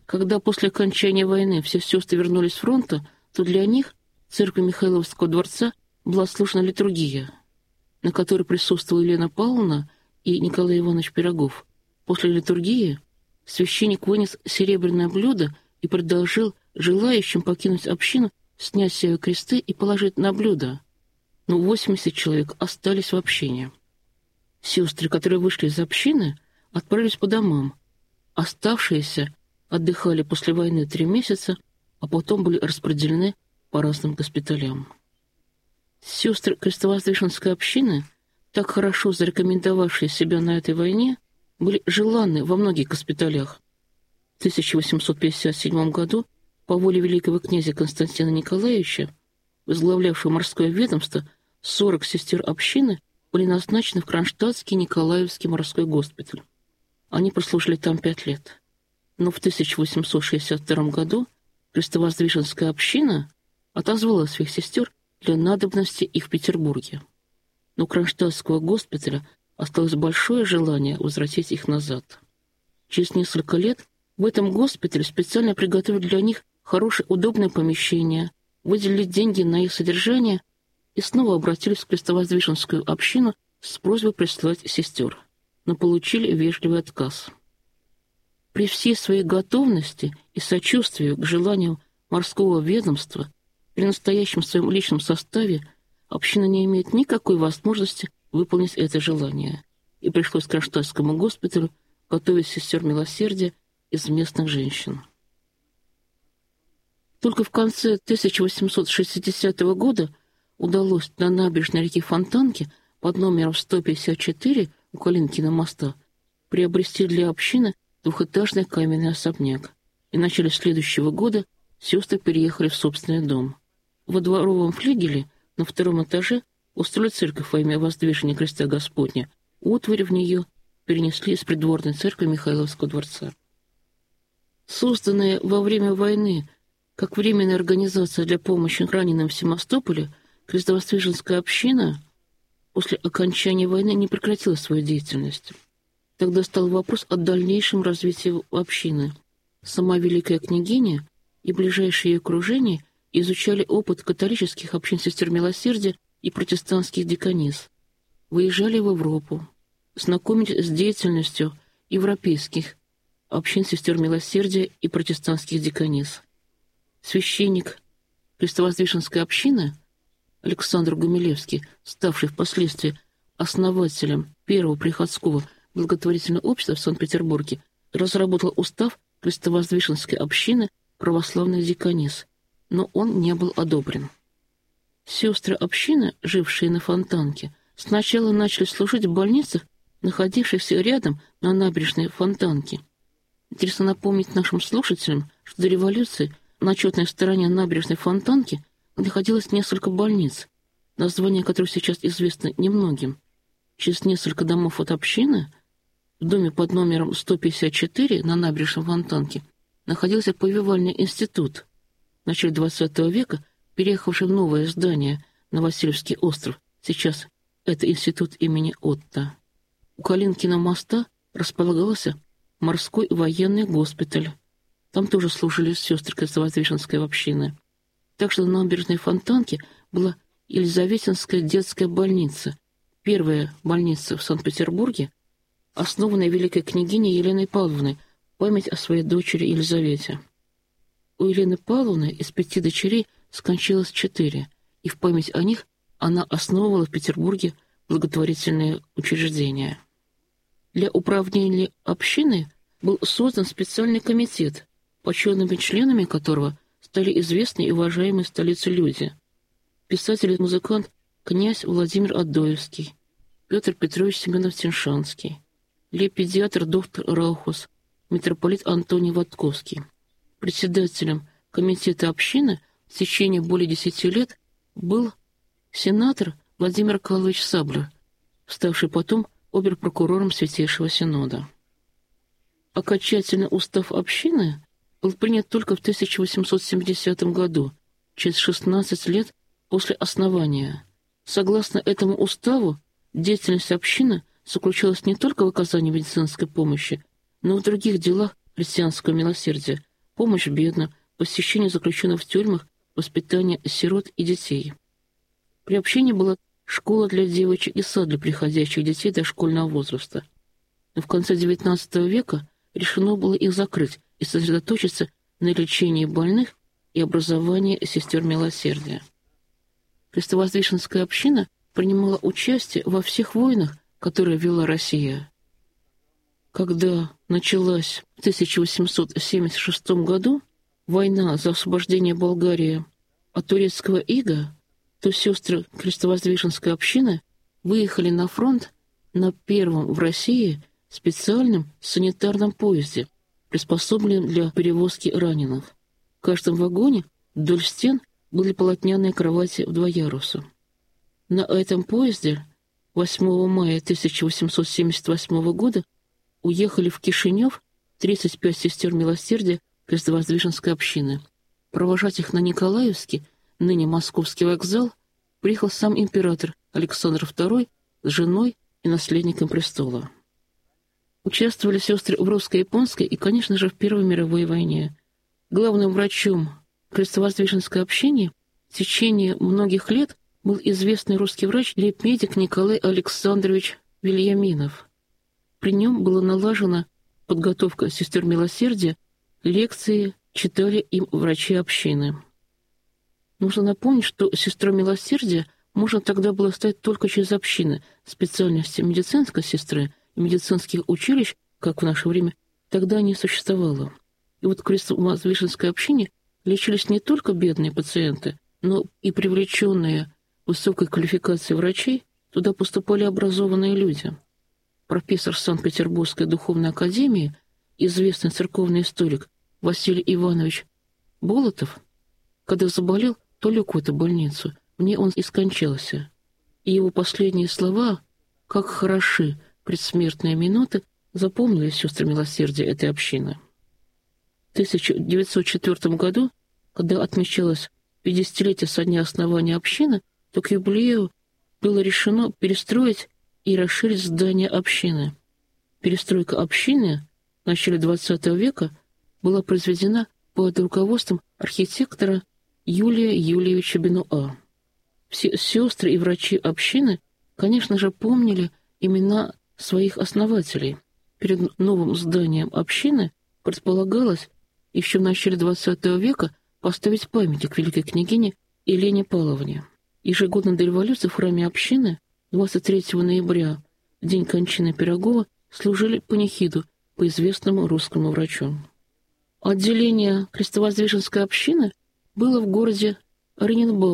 Когда после окончания войны все сестры вернулись с фронта, то для них в церкви Михайловского дворца была служена литургия, на которой присутствовала Елена Павловна и Николай Иванович Пирогов. После литургии священник вынес серебряное блюдо и предложил желающим покинуть общину снять с себя кресты и положить на блюдо. Но 80 человек остались в общине. Сестры, которые вышли из общины, отправились по домам. Оставшиеся отдыхали после войны 3 месяца, а потом были распределены по разным госпиталям. Сестры Крестовоздвиженской общины, так хорошо зарекомендовавшие себя на этой войне, были желанны во многих госпиталях. В 1857 году по воле великого князя Константина Николаевича, возглавлявшего морское ведомство, 40 сестер общины были назначены в Кронштадтский Николаевский морской госпиталь. Они прослужили там 5 лет. Но в 1862 году Крестовоздвиженская община отозвала своих сестер для надобности их в Петербурге. Но у Кронштадтского госпиталя осталось большое желание возвратить их назад. Через несколько лет в этом госпитале специально приготовили для них хорошее удобное помещение, выделили деньги на их содержание и снова обратились в Крестовоздвиженскую общину с просьбой прислать сестер, но получили вежливый отказ. При всей своей готовности и сочувствии к желаниям морского ведомства, при настоящем своем личном составе община не имеет никакой возможности выполнить это желание, и пришлось к Кронштадтскому госпиталю готовить сестер милосердия из местных женщин. Только в конце 1860 года удалось на набережной реки Фонтанки под номером 154 у Калинкина моста приобрести для общины двухэтажный каменный особняк, и в начале следующего года сестры переехали в собственный дом. Во дворовом флигеле на 2-м этаже устроили церковь во имя Воздвижения Креста Господня, утварь в нее перенесли из придворной церкви Михайловского дворца. Созданная во время войны как временная организация для помощи раненым в Севастополе, Крестовоздвиженская община после окончания войны не прекратила свою деятельность. Тогда стал вопрос о дальнейшем развитии общины. Сама великая княгиня и ближайшее ее окружение изучали опыт католических общин сестер милосердия и протестантских деканис, выезжали в Европу, знакомились с деятельностью европейских общин сестер милосердия и протестантских деканис. Священник Крестовоздвиженской общины Александр Гумилевский, ставший впоследствии основателем первого приходского благотворительного общества в Санкт-Петербурге, разработал устав Крестовоздвиженской общины православных деканис, но он не был одобрен. Сестры общины, жившие на Фонтанке, сначала начали служить в больницах, находившихся рядом на набережной Фонтанки. Интересно напомнить нашим слушателям, что до революции на четной стороне набережной Фонтанки находилось несколько больниц, названия которых сейчас известны немногим. Через несколько домов от общины, в доме под номером 154 на набережной Фонтанки, находился повивальный институт, в начале XX века переехавший в новое здание на Васильевский остров, сейчас это институт имени Отто. У Калинкина моста располагался морской военный госпиталь. Там тоже служили сестры Крестовоздвиженской общины. Также на набережной Фонтанки была Елизаветинская детская больница, первая больница в Санкт-Петербурге, основанная великой княгиней Еленой Павловной в память о своей дочери Елизавете. У Елены Павловны из 5 дочерей скончалось 4, и в память о них она основывала в Петербурге благотворительные учреждения. Для управления общиной был создан специальный комитет, почетными членами которого стали известные и уважаемые в столице люди. Писатель и музыкант князь Владимир Адоевский, Петр Петрович Семенов-Теншанский, лейб-педиатр доктор Раухус, митрополит Антоний Ватковский. Председателем комитета общины в течение более 10 лет был сенатор Владимир Карлович Саблер, ставший потом обер-прокурором Святейшего Синода. Окончательный устав общины был принят только в 1870 году, через 16 лет после основания. Согласно этому уставу, деятельность общины заключалась не только в оказании медицинской помощи, но и в других делах христианского милосердия, помощь бедным, посещение заключенных в тюрьмах, воспитание сирот и детей. При общине была школа для девочек и сад для приходящих детей дошкольного возраста. Но в конце XIX века решено было их закрыть и сосредоточиться на лечении больных и образовании сестер милосердия. Крестовоздвиженская община принимала участие во всех войнах, которые вела Россия. Когда началась в 1876 году война за освобождение Болгарии от турецкого ига, то сестры Крестовоздвиженской общины выехали на фронт на первом в России специальном санитарном поезде, приспособленном для перевозки раненых. В каждом вагоне вдоль стен были полотняные кровати в 2 яруса. На этом поезде 8 мая 1878 года уехали в Кишинев 35 сестер милосердия Крестовоздвиженской общины. Провожать их на Николаевский, ныне Московский вокзал, приехал сам император Александр II с женой и наследником престола. Участвовали сестры в русско-японской и, конечно же, в Первой мировой войне. Главным врачом Крестовоздвиженской общины в течение многих лет был известный русский врач, лейб-медик Николай Александрович Вильяминов. При нем была налажена подготовка сестер милосердия, лекции читали им врачи общины. Нужно напомнить, что сестрой милосердия можно тогда было стать только через общины. Специальности медицинской сестры и медицинских училищ, как в наше время, тогда не существовало. И вот в Крестовоздвиженской общине лечились не только бедные пациенты, но и привлеченные высокой квалификацией врачей, туда поступали образованные люди. Профессор Санкт-Петербургской духовной академии, известный церковный историк Василий Иванович Болотов, когда заболел, то лег в эту больницу, в ней он и скончался. И его последние слова, как хороши предсмертные минуты, запомнили сестры милосердия этой общины. В 1904 году, когда отмечалось 50-летие со дня основания общины, то к юбилею было решено перестроить и расширить здание общины. Перестройка общины в начале XX века была произведена под руководством архитектора Юлия Юльевича Бенуа. Все сестры и врачи общины, конечно же, помнили имена своих основателей. Перед новым зданием общины предполагалось еще в начале XX века поставить памятник великой княгине Елене Павловне. Ежегодно до революции в храме общины 23 ноября, в день кончины Пирогова, служили панихиду по известному русскому врачу. Отделение Крестовоздвиженской общины было в городе Оренбург.